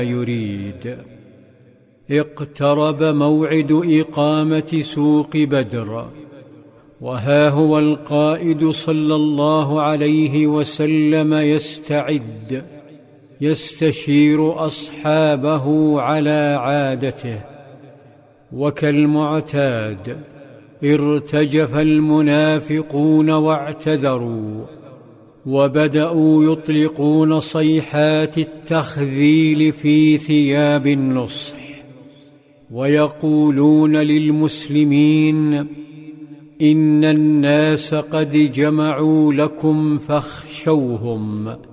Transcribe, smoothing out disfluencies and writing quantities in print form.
يريد. اقترب موعد إقامة سوق بدر، وها هو القائد صلى الله عليه وسلم يستعد، يستشير أصحابه على عادته. وكالمعتاد ارتجف المنافقون واعتذروا، وبدأوا يطلقون صيحات التخذيل في ثياب النصح، ويقولون للمسلمين: إن الناس قد جمعوا لكم فاخشوهم،